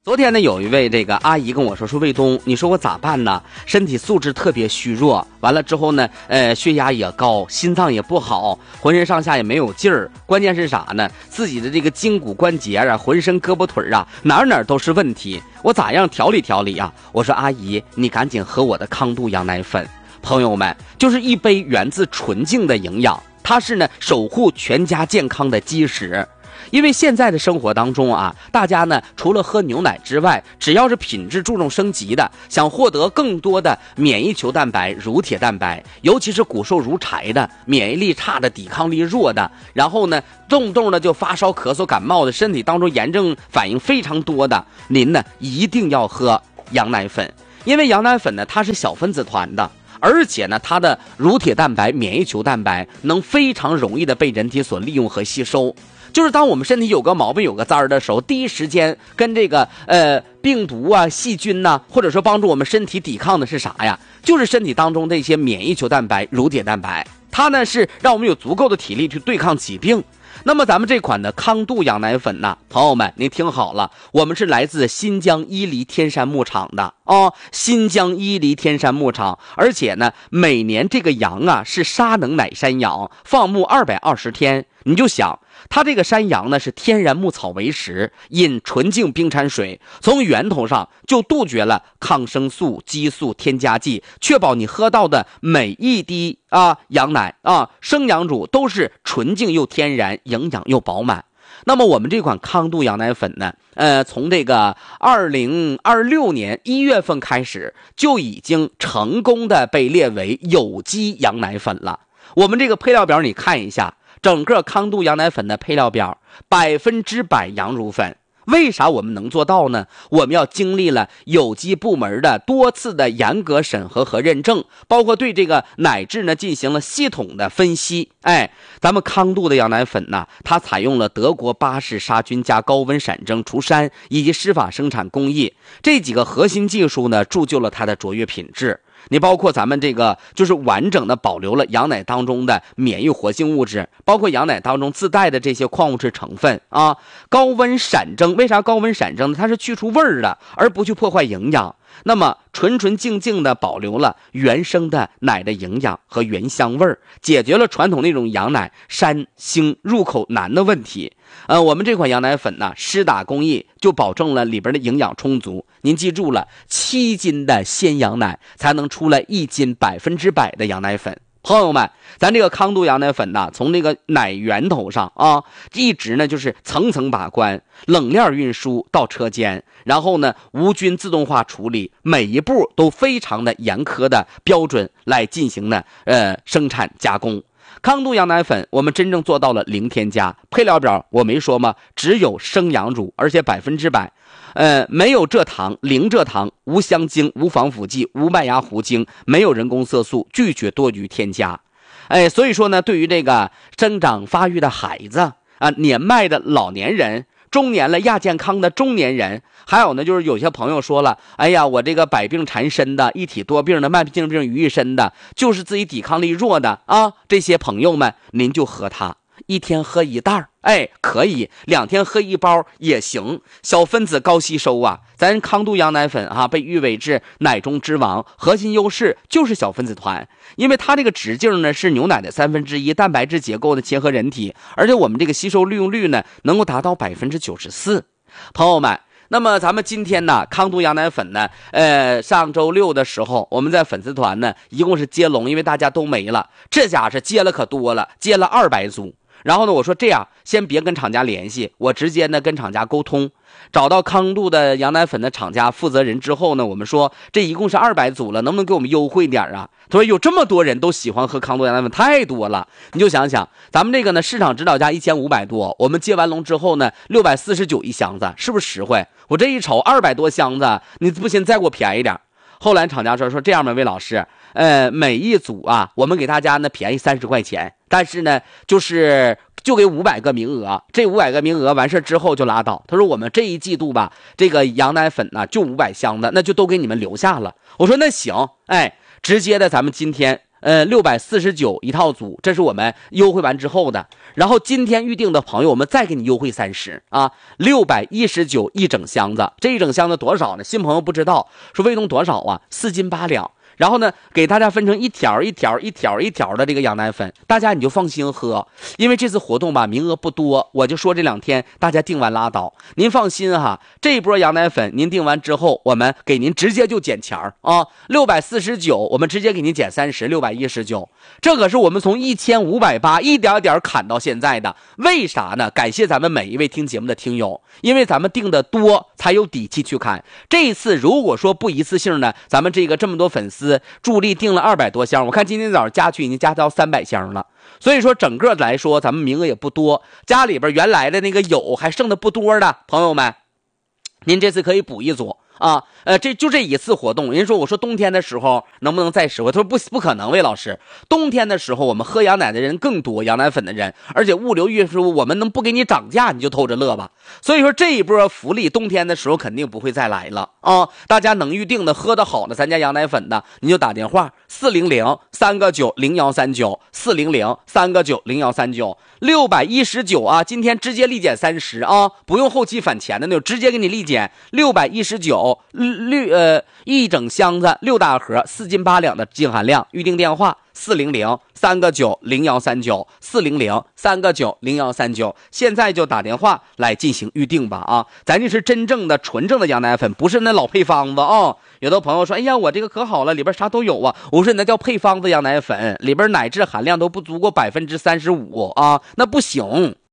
昨天呢，有一位这个阿姨跟我说卫东，你说我咋办呢？身体素质特别虚弱，完了之后呢，血压也高，心脏也不好，浑身上下也没有劲儿。关键是啥呢？自己的这个筋骨关节啊，浑身胳膊腿啊，哪都是问题。我咋样调理调理啊？我说阿姨，你赶紧喝我的康度羊奶粉。朋友们，就是一杯源自纯净的营养，它是呢守护全家健康的基石。因为现在的生活当中啊，大家呢除了喝牛奶之外，只要是品质注重升级的，想获得更多的免疫球蛋白、乳铁蛋白，尤其是骨瘦如柴的、免疫力差的、抵抗力弱的，然后呢动不动的就发烧、咳嗽、感冒的，身体当中炎症反应非常多的，您呢一定要喝羊奶粉。因为羊奶粉呢它是小分子团的，而且呢它的乳铁蛋白、免疫球蛋白能非常容易的被人体所利用和吸收。就是当我们身体有个毛病有个灾儿的时候，第一时间跟这个病毒啊、细菌呐，或者说帮助我们身体抵抗的是啥呀？就是身体当中这些免疫球蛋白、乳铁蛋白，它呢是让我们有足够的体力去对抗疾病。那么咱们这款的康度羊奶粉呢，朋友们您听好了，我们是来自新疆伊犁天山牧场的新疆伊犁天山牧场，而且呢每年这个羊啊是沙能奶山羊，放牧220天。你就想它这个山羊呢是天然牧草为食，饮纯净冰山水，从源头上就杜绝了抗生素、激素、添加剂，确保你喝到的每一滴羊奶生羊乳都是纯净又天然，营养又饱满。那么我们这款康度羊奶粉呢，从这个2026年1月份开始，就已经成功的被列为有机羊奶粉了。我们这个配料表你看一下，整个康度羊奶粉的配料表，100%羊乳粉。为啥我们能做到呢？我们要经历了有机部门的多次的严格审核和认证，包括对这个奶质呢进行了系统的分析。咱们康度的羊奶粉呢，它采用了德国巴氏杀菌加高温闪蒸除膻以及湿法生产工艺，这几个核心技术呢，铸就了它的卓越品质。你包括咱们这个就是完整的保留了羊奶当中的免疫活性物质，包括羊奶当中自带的这些矿物质成分高温闪蒸，为啥高温闪蒸呢？它是去除味儿的，而不去破坏营养。那么纯净的保留了原生的奶的营养和原香味儿，解决了传统那种羊奶膻腥入口难的问题。我们这款羊奶粉呢，施打工艺就保证了里边的营养充足。您记住了，7斤的鲜羊奶才能出来1斤100%的羊奶粉。朋友们，咱这个康度羊奶粉呢，从这个奶源头上一直呢就是层层把关，冷链运输到车间，然后呢无菌自动化处理，每一步都非常的严苛的标准来进行呢生产加工。康度羊奶粉我们真正做到了零添加，配料表我没说吗？只有生羊乳，而且100%没有蔗糖、零蔗糖，无香精、无防腐剂、无麦芽糊精，没有人工色素，拒绝多余添加。所以说呢，对于这个生长发育的孩子年迈的老年人，中年了亚健康的中年人，还有呢就是有些朋友说了，哎呀，我这个百病缠身的、一体多病的、慢性病于一身的，就是自己抵抗力弱的这些朋友们，您就喝它，1天喝1袋可以，2天喝1包也行，小分子高吸收咱康度羊奶粉被誉为是奶中之王，核心优势就是小分子团，因为它这个直径呢是牛奶的1/3，蛋白质结构的结合人体，而且我们这个吸收利用率呢能够达到94%。朋友们，那么咱们今天呢，康度羊奶粉呢，上周6的时候，我们在粉丝团呢，一共是接龙，因为大家都没了，这家是接了可多了，接了200组。然后呢，我说这样，先别跟厂家联系，我直接呢跟厂家沟通，找到康度的羊奶粉的厂家负责人之后呢，我们说这一共是200组了，能不能给我们优惠点啊？他说有这么多人都喜欢喝康度羊奶粉，太多了。你就想想，咱们这个呢市场指导价1500多，我们接完笼之后呢649一箱子，是不是实惠？我这一瞅200多箱子，你不行再给我便宜点。后来厂家说这样吧，魏老师，每一组我们给大家呢便宜30块钱，但是呢就给500个名额，这500个名额完事之后就拉倒。他说我们这一季度吧，这个羊奶粉呢就500箱子，那就都给你们留下了。我说那行，直接的咱们今天 649一套组，这是我们优惠完之后的。然后今天预定的朋友，我们再给你优惠30啊，619一整箱子。这一整箱子多少呢？新朋友不知道，说卫东多少啊？4斤8两。然后呢，给大家分成一条一条的这个羊奶粉，大家你就放心喝，因为这次活动吧名额不多，我就说这2天大家订完拉倒。您放心哈，这一波羊奶粉您订完之后，我们给您直接就减钱啊，649我们直接给您减30，619。这可是我们从1580一点点砍到现在的，为啥呢？感谢咱们每一位听节目的听友，因为咱们订的多才有底气去砍。这一次如果说不一次性呢，咱们这么多粉丝助力订了200多箱，我看今天早上加去已经加到300箱了。所以说整个来说咱们名额也不多，家里边原来的那个有还剩的不多的朋友们，您这次可以补一组啊。这一次活动，人说我说冬天的时候能不能再实惠？他说不可能，魏老师，冬天的时候我们喝羊奶的人更多，羊奶粉的人，而且物流运输我们能不给你涨价你就偷着乐吧。所以说这一波福利冬天的时候肯定不会再来了啊！大家能预定的喝的好的咱家羊奶粉的，你就打电话400-3个9-0139，400-3个9-0139，619啊，今天直接立减30啊，不用后期返钱的那种，直接给你立减619。一整箱子6大盒4斤8两的净含量，预定电话400-3个9-0139，400-3个9-0139，现在就打电话来进行预定吧啊！咱这是真正的纯正的羊奶粉，不是那老配方子啊。有的朋友说，哎呀，我这个可好了，里边啥都有啊。我说那叫配方子羊奶粉，里边奶质含量都不足过35%啊，那不行。